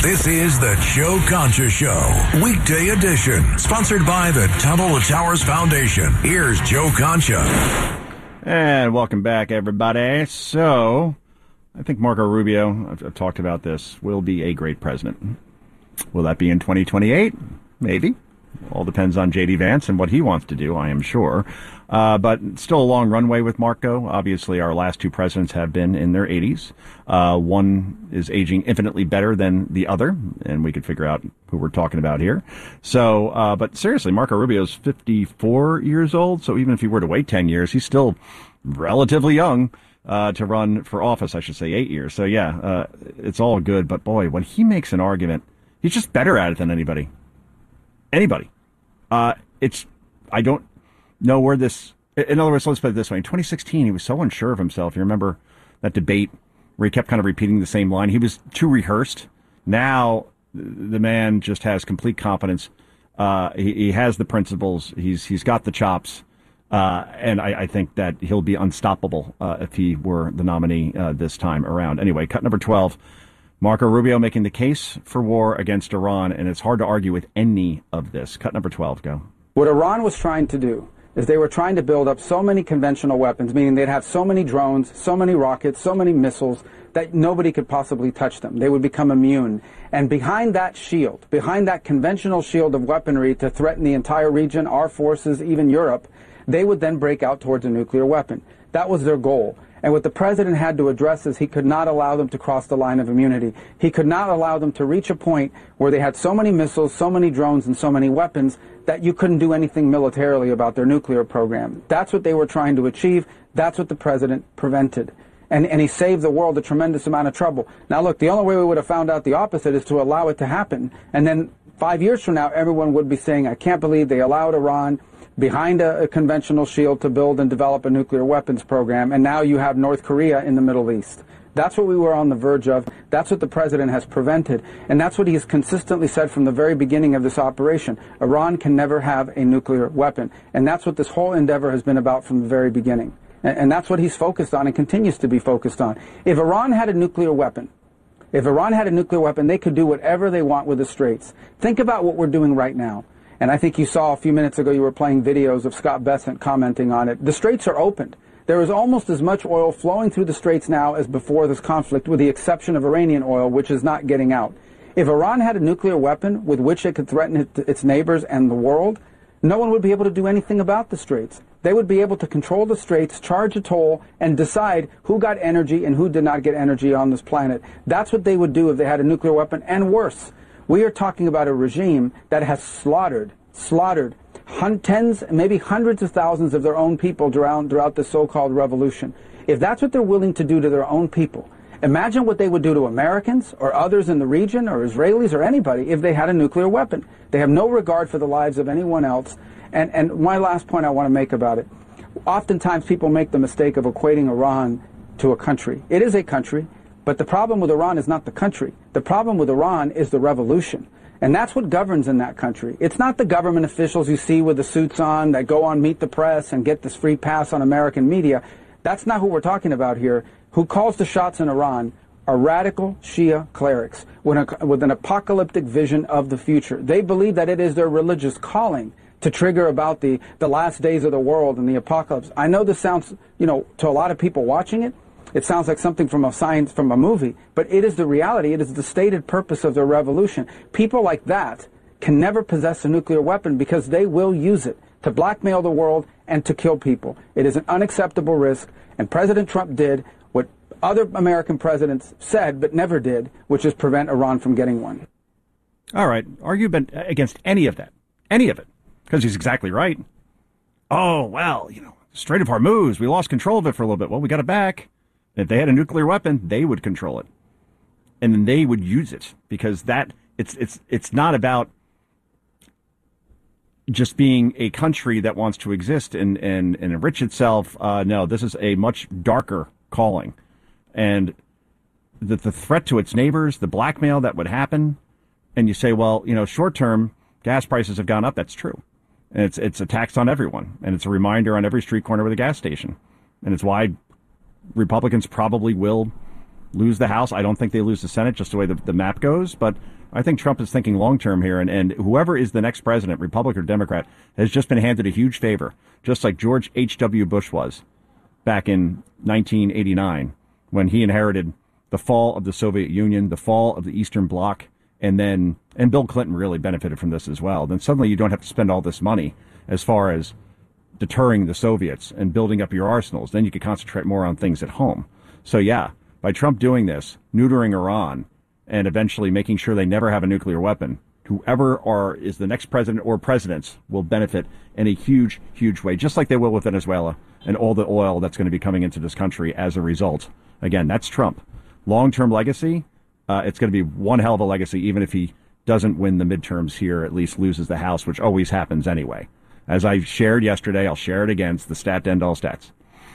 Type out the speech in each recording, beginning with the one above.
This is the Joe Concha Show, weekday edition, sponsored by the Tunnel to Towers Foundation. Here's Joe Concha. And welcome back, everybody. So, I think Marco Rubio, I've talked about this, will be a great president. Will that be in 2028? Maybe. All depends on J.D. Vance and what he wants to do, I am sure. But still a long runway with Marco. Obviously, our last two presidents have been in their 80s. One is aging infinitely better than the other, and we could figure out who we're talking about here. So, but seriously, Marco Rubio's 54 years old, so even if he were to wait 10 years, he's still relatively young to run for office, I should say 8 years. So, yeah, it's all good. But, boy, when he makes an argument, he's just better at it than anybody. I don't know where this, in other words, let's put it this way. In 2016, he was so unsure of himself. You remember that debate where he kept kind of repeating the same line? He was too rehearsed. Now, the man just has complete confidence. He has the principles. He's got the chops. And I think that he'll be unstoppable if he were the nominee this time around. Anyway, cut number 12. Marco Rubio making the case for war against Iran, and it's hard to argue with any of this. Cut number 12, go. What Iran was trying to do is they were trying to build up so many conventional weapons, meaning they'd have so many drones, so many rockets, so many missiles, that nobody could possibly touch them. They would become immune. And behind that shield, behind that conventional shield of weaponry to threaten the entire region, our forces, even Europe, they would then break out towards a nuclear weapon. That was their goal. And what the president had to address is he could not allow them to cross the line of immunity. He could not allow them to reach a point where they had so many missiles, so many drones, and so many weapons that you couldn't do anything militarily about their nuclear program. That's what they were trying to achieve. That's what the president prevented. And he saved the world a tremendous amount of trouble. Now, look, the only way we would have found out the opposite is to allow it to happen. And then 5 years from now, everyone would be saying, I can't believe they allowed Iran behind a conventional shield to build and develop a nuclear weapons program, and now you have North Korea in the Middle East. That's what we were on the verge of. That's what the president has prevented, and that's what he has consistently said from the very beginning of this operation. Iran can never have a nuclear weapon, and that's what this whole endeavor has been about from the very beginning. And that's what he's focused on and continues to be focused on. If Iran had a nuclear weapon, they could do whatever they want with the Straits. Think about what we're doing right now. And I think you saw a few minutes ago you were playing videos of Scott Bessent commenting on it. The Straits are opened. There is almost as much oil flowing through the Straits now as before this conflict, with the exception of Iranian oil, which is not getting out. If Iran had a nuclear weapon with which it could threaten its neighbors and the world, no one would be able to do anything about the Straits. They would be able to control the Straits, charge a toll, and decide who got energy and who did not get energy on this planet. That's what they would do if they had a nuclear weapon, and worse. We are talking about a regime that has slaughtered tens, maybe hundreds of thousands of their own people throughout the so-called revolution. If that's what they're willing to do to their own people, imagine what they would do to Americans or others in the region or Israelis or anybody if they had a nuclear weapon. They have no regard for the lives of anyone else. And my last point I want to make about it, oftentimes people make the mistake of equating Iran to a country. It is a country. But the problem with Iran is not the country. The problem with Iran is the revolution. And that's what governs in that country. It's not the government officials you see with the suits on that go on Meet the Press and get this free pass on American media. That's not who we're talking about here. Who calls the shots in Iran are radical Shia clerics with an apocalyptic vision of the future. They believe that it is their religious calling to trigger about the last days of the world and the apocalypse. I know this sounds, to a lot of people watching it, it sounds like something from a movie, but it is the reality. It is the stated purpose of their revolution. People like that can never possess a nuclear weapon because they will use it to blackmail the world and to kill people. It is an unacceptable risk, and President Trump did what other American presidents said but never did, which is prevent Iran from getting one. All right. Argument against any of it, because he's exactly right. Oh, well, Strait of Hormuz, we lost control of it for a little bit. Well, we got it back. If they had a nuclear weapon, they would control it, and then they would use it, because it's not about just being a country that wants to exist and enrich itself. No, this is a much darker calling, and the threat to its neighbors, the blackmail that would happen. And you say, well, short term gas prices have gone up. That's true, and it's a tax on everyone, and it's a reminder on every street corner with a gas station, and it's why Republicans probably will lose the House. I don't think they lose the Senate, just the way the map goes. But I think Trump is thinking long-term here. And whoever is the next president, Republican or Democrat, has just been handed a huge favor, just like George H.W. Bush was back in 1989 when he inherited the fall of the Soviet Union, the fall of the Eastern Bloc, and Bill Clinton really benefited from this as well. Then suddenly you don't have to spend all this money as far as deterring the Soviets and building up your arsenals. Then you could concentrate more on things at home. So yeah, by Trump doing this, neutering Iran, and eventually making sure they never have a nuclear weapon, whoever is the next president or presidents will benefit in a huge, huge way, just like they will with Venezuela and all the oil that's going to be coming into this country as a result. Again, that's Trump. Long-term legacy, it's going to be one hell of a legacy, even if he doesn't win the midterms here, at least loses the House, which always happens anyway. As I shared yesterday, I'll share it again. It's the stat to end all stats.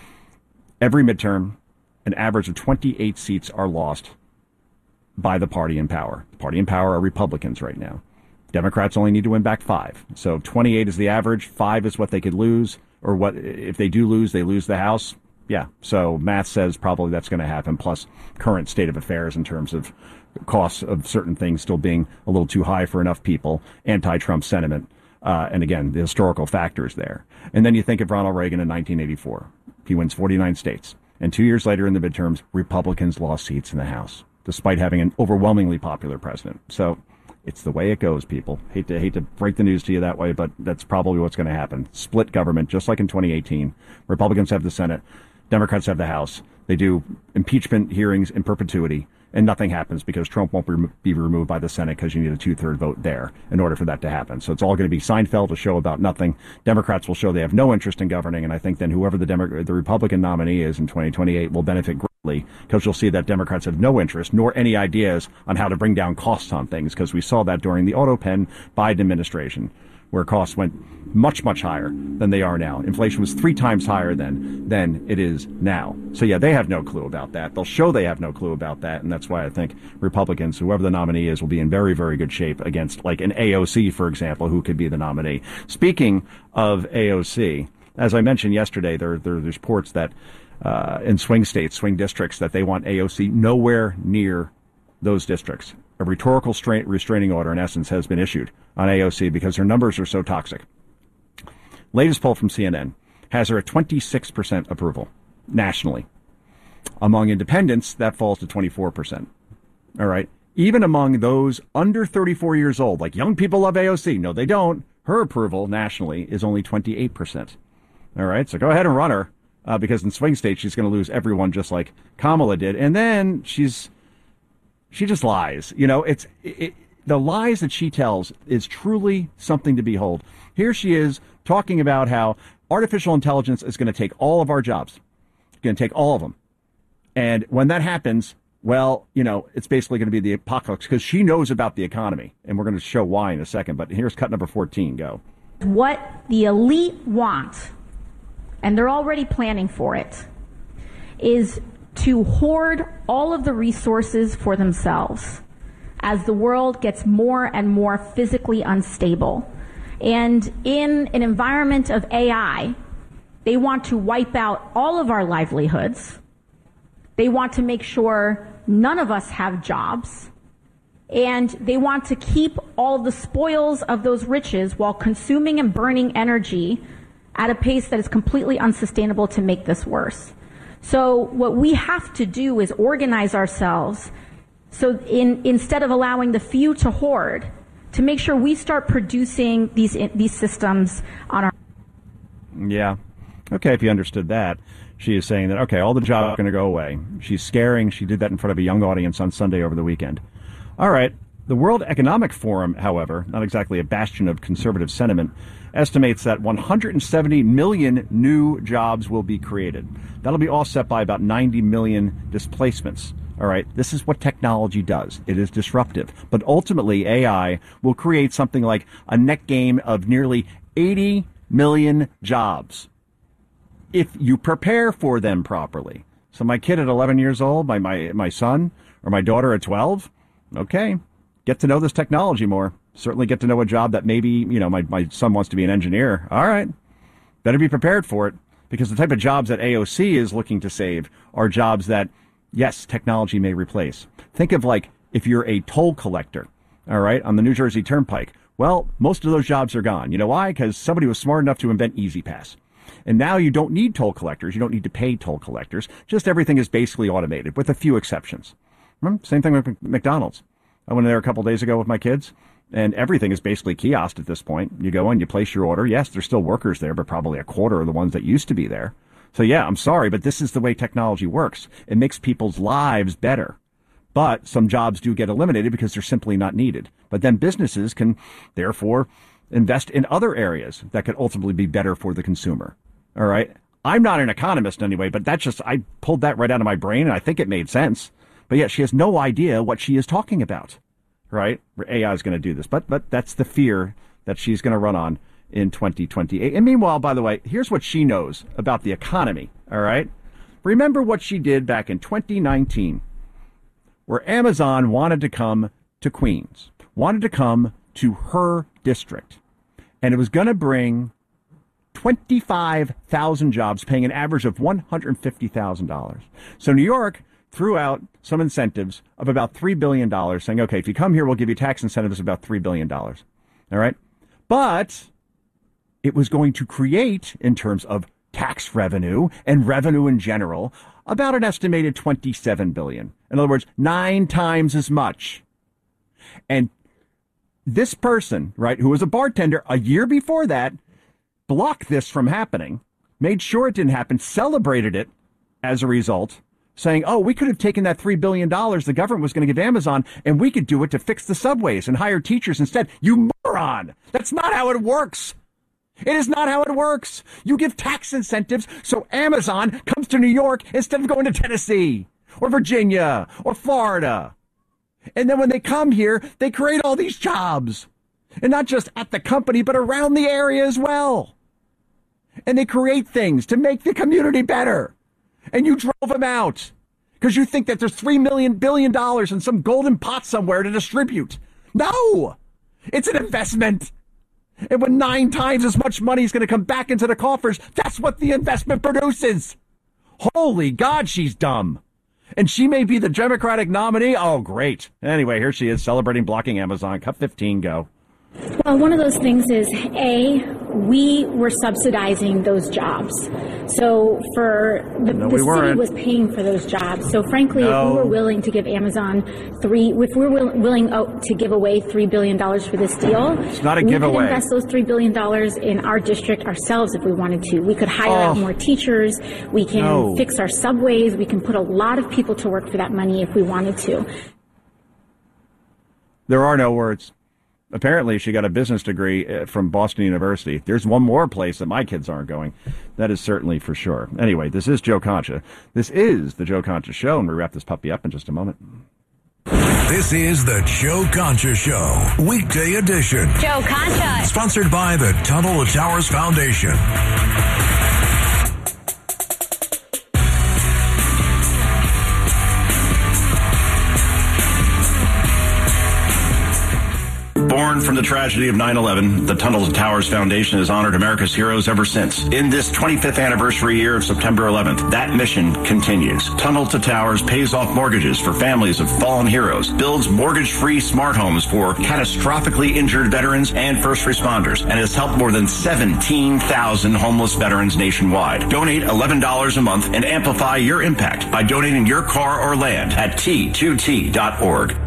Every midterm, an average of 28 seats are lost by the party in power. The party in power are Republicans right now. Democrats only need to win back 5. So 28 is the average. 5 is what they could lose, or what if they do lose, they lose the House. Yeah, so math says probably that's going to happen, plus current state of affairs in terms of costs of certain things still being a little too high for enough people, anti-Trump sentiment, and again, the historical factors there. And then you think of Ronald Reagan in 1984. He wins 49 states. And 2 years later in the midterms, Republicans lost seats in the House, despite having an overwhelmingly popular president. So it's the way it goes, people. Hate to break the news to you that way, but that's probably what's going to happen. Split government, just like in 2018. Republicans have the Senate. Democrats have the House. They do impeachment hearings in perpetuity, and nothing happens because Trump won't be removed by the Senate because you need a 2/3 vote there in order for that to happen. So it's all going to be Seinfeld, a show about nothing. Democrats will show they have no interest in governing, and I think then whoever the Republican nominee is in 2028 will benefit greatly because you'll see that Democrats have no interest nor any ideas on how to bring down costs on things, because we saw that during the auto pen Biden administration, where costs went much, much higher than they are now. Inflation was 3 times higher than it is now. So, yeah, they have no clue about that. They'll show they have no clue about that, and that's why I think Republicans, whoever the nominee is, will be in very, very good shape against, like, an AOC, for example, who could be the nominee. Speaking of AOC, as I mentioned yesterday, there's reports that in swing states, swing districts, that they want AOC nowhere near those districts. A rhetorical restraining order, in essence, has been issued on AOC because her numbers are so toxic. Latest poll from CNN has her at 26% approval nationally. Among independents, that falls to 24%. All right. Even among those under 34 years old, like young people love AOC. No, they don't. Her approval nationally is only 28%. All right. So go ahead and run her because in swing states, she's going to lose everyone just like Kamala did. And then she just lies. You know, the lies that she tells is truly something to behold. Here she is talking about how artificial intelligence is going to take all of our jobs. It's going to take all of them. And when that happens, well, you know, it's basically going to be the apocalypse because she knows about the economy. And we're going to show why in a second. But here's cut number 14. Go. What the elite want, and they're already planning for it, is to hoard all of the resources for themselves as the world gets more and more physically unstable. And in an environment of AI, they want to wipe out all of our livelihoods. They want to make sure none of us have jobs. And they want to keep all the spoils of those riches while consuming and burning energy at a pace that is completely unsustainable to make this worse. So what we have to do is organize ourselves so instead of allowing the few to hoard, to make sure we start producing these systems on our... Yeah. Okay, if you understood that. She is saying that, okay, all the jobs are going to go away. She's scaring. She did that in front of a young audience on Sunday over the weekend. All right. The World Economic Forum, however, not exactly a bastion of conservative sentiment, estimates that 170 million new jobs will be created. That'll be offset by about 90 million displacements. All right, this is what technology does. It is disruptive. But ultimately, AI will create something like a net gain of nearly 80 million jobs if you prepare for them properly. So my kid at 11 years old, my son, or my daughter at 12, okay, get to know this technology more. Certainly get to know a job that maybe, you know, my son wants to be an engineer. All right, better be prepared for it, because the type of jobs that AOC is looking to save are jobs that Yes, technology may replace. Think of like if you're a toll collector, all right, on the New Jersey Turnpike. Well, most of those jobs are gone. You know why? Because somebody was smart enough to invent Easy Pass. And now you don't need toll collectors. You don't need to pay toll collectors. Just everything is basically automated with a few exceptions. Same thing with McDonald's. I went there a couple days ago with my kids, and everything is basically kiosk at this point. You go in, you place your order. Yes, there's still workers there, but probably a quarter of the ones that used to be there. So yeah, I'm sorry, but this is the way technology works. It makes people's lives better. But some jobs do get eliminated because they're simply not needed. But then businesses can, therefore, invest in other areas that could ultimately be better for the consumer. All right? I'm not an economist anyway, but I pulled that right out of my brain, and I think it made sense. But yet she has no idea what she is talking about. Right? AI is going to do this. But that's the fear that she's going to run on in 2028. And meanwhile, by the way, here's what she knows about the economy. All right? Remember what she did back in 2019. Where Amazon wanted to come to Queens, wanted to come to her district. And it was going to bring 25,000 jobs, paying an average of $150,000. So New York threw out some incentives of about $3 billion, saying, okay, if you come here, we'll give you tax incentives of about $3 billion. All right? But it was going to create, in terms of tax revenue and revenue in general, about an estimated $27 billion. In other words, 9 times as much. And this person, right, who was a bartender a year before that, blocked this from happening, made sure it didn't happen, celebrated it as a result, saying, oh, we could have taken that $3 billion the government was going to give Amazon, and we could do it to fix the subways and hire teachers instead. You moron! That's not how it works. It is not how it works. You give tax incentives so Amazon comes to New York instead of going to Tennessee or Virginia or Florida. And then when they come here, they create all these jobs. And not just at the company, but around the area as well. And they create things to make the community better. And you drove them out because you think that there's $3 billion in some golden pot somewhere to distribute. No, it's an investment. And when 9 times as much money is going to come back into the coffers, that's what the investment produces. Holy God, she's dumb. And she may be the Democratic nominee. Oh, great. Anyway, here she is celebrating blocking Amazon. Cut 15, go. Well, one of those things is, A, we were subsidizing those jobs. So for the city was paying for those jobs. So frankly, if we were willing to give Amazon willing to give away $3 billion for this deal, it's not a giveaway. We could invest those $3 billion in our district ourselves if we wanted to. We could hire out more teachers. We can fix our subways. We can put a lot of people to work for that money if we wanted to. There are no words. Apparently, she got a business degree from Boston University. There's one more place that my kids aren't going. That is certainly for sure. Anyway, this is Joe Concha. This is the Joe Concha Show, and we wrap this puppy up in just a moment. This is the Joe Concha Show, weekday edition. Joe Concha. Sponsored by the Tunnel to Towers Foundation. Born from the tragedy of 9/11, the Tunnel to Towers Foundation has honored America's heroes ever since. In this 25th anniversary year of September 11th, that mission continues. Tunnel to Towers pays off mortgages for families of fallen heroes, builds mortgage-free smart homes for catastrophically injured veterans and first responders, and has helped more than 17,000 homeless veterans nationwide. Donate $11 a month and amplify your impact by donating your car or land at T2T.org.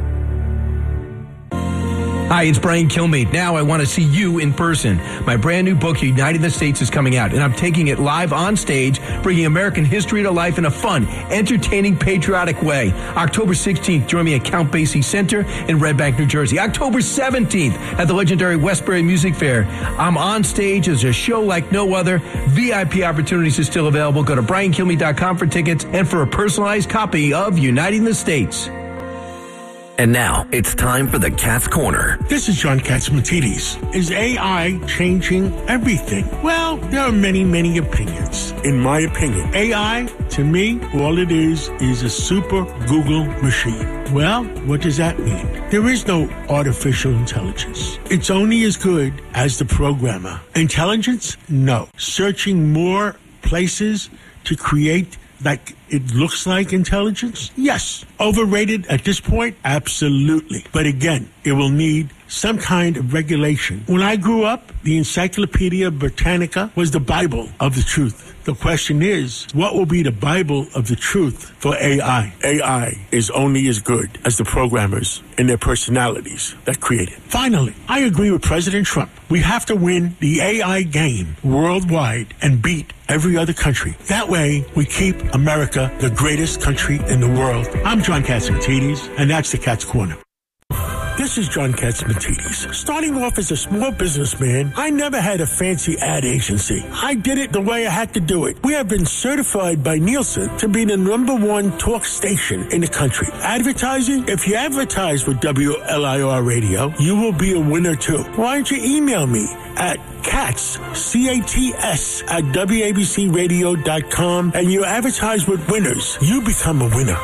Hi, it's Brian Kilmeade. Now I want to see you in person. My brand new book, Uniting the States, is coming out, and I'm taking it live on stage, bringing American history to life in a fun, entertaining, patriotic way. October 16th, join me at Count Basie Center in Red Bank, New Jersey. October 17th at the legendary Westbury Music Fair. I'm on stage as a show like no other. VIP opportunities are still available. Go to BrianKilmeade.com for tickets and for a personalized copy of Uniting the States. And now, it's time for the Cat's Corner. This is John Catsimatidis. Is AI changing everything? Well, there are many, many opinions. In my opinion, AI, to me, all it is a super Google machine. Well, what does that mean? There is no artificial intelligence. It's only as good as the programmer. Intelligence? No. Searching more places to create like it looks like intelligence? Yes. Overrated at this point? Absolutely. But again, it will need some kind of regulation. When I grew up, the Encyclopedia Britannica was the Bible of the truth. The question is, what will be the Bible of the truth for AI? AI is only as good as the programmers and their personalities that create it. Finally, I agree with President Trump. We have to win the AI game worldwide and beat every other country. That way, we keep America the greatest country in the world. I'm John Catsimatidis, and that's the Cat's Corner. This is John Catsimatidis. Starting off as a small businessman, I never had a fancy ad agency. I did it the way I had to do it. We have been certified by Nielsen to be the #1 talk station in the country. Advertising? If you advertise with WLIR Radio, you will be a winner too. Why don't you email me at CATS, C-A-T-S, at WABCRadio.com, and you advertise with winners. You become a winner.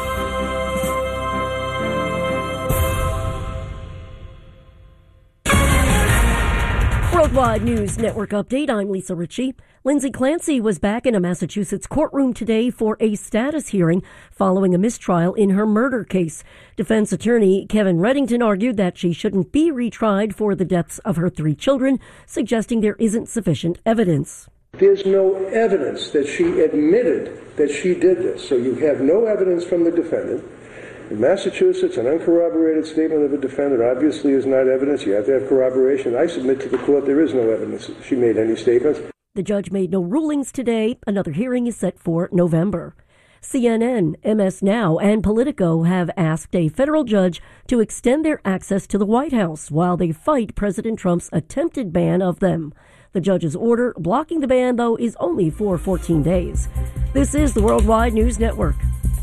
Worldwide News Network update. I'm Lisa Ritchie. Lindsay Clancy was back in a Massachusetts courtroom today for a status hearing following a mistrial in her murder case. Defense attorney Kevin Reddington argued that she shouldn't be retried for the deaths of her 3 children, suggesting there isn't sufficient evidence. There's no evidence that she admitted that she did this. So you have no evidence from the defendant. In Massachusetts, an uncorroborated statement of a defendant obviously is not evidence. You have to have corroboration. I submit to the court there is no evidence that she made any statements. The judge made no rulings today. Another hearing is set for November. CNN, MS Now, and Politico have asked a federal judge to extend their access to the White House while they fight President Trump's attempted ban of them. The judge's order blocking the ban, though, is only for 14 days. This is the Worldwide News Network.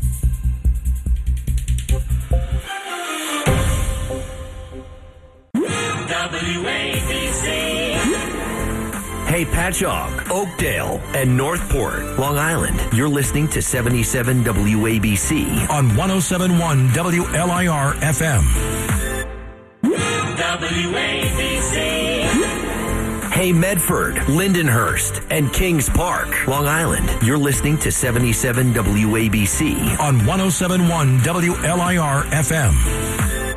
WABC. Hey, Patchogue, Oakdale, and Northport, Long Island. You're listening to 77 WABC on 107.1 WLIR FM. WABC. Hey, Medford, Lindenhurst, and Kings Park, Long Island. You're listening to 77 WABC on 107.1 WLIR FM.